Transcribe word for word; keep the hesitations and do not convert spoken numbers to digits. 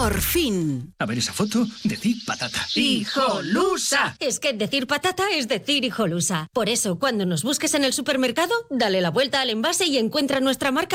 Por fin. A ver esa foto, decir patata. ¡Hijolusa! Es que decir patata es decir hijolusa. Por eso, cuando nos busques en el supermercado, dale la vuelta al envase y encuentra nuestra marca